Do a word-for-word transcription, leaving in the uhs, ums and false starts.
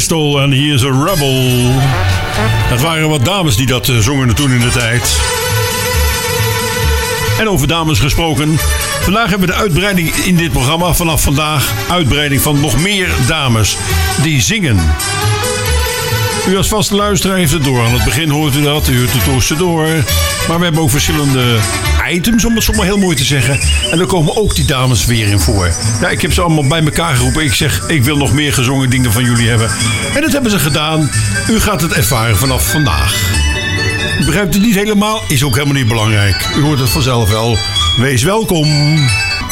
Crystal en He is a Rebel. Dat waren wat dames die dat uh, zongen toen in de tijd. En over dames gesproken. Vandaag hebben we de uitbreiding in dit programma. Vanaf vandaag uitbreiding van nog meer dames die zingen. U als vaste luisteraar heeft het door. Aan het begin hoort u dat, u hoort het tussendoor. Maar we hebben ook verschillende items, om het zo maar heel mooi te zeggen. En daar komen ook die dames weer in voor. Ja, ik heb ze allemaal bij elkaar geroepen. Ik zeg, ik wil nog meer gezongen dingen van jullie hebben. En dat hebben ze gedaan. U gaat het ervaren vanaf vandaag. U begrijpt het niet helemaal, is ook helemaal niet belangrijk. U hoort het vanzelf wel. Wees welkom.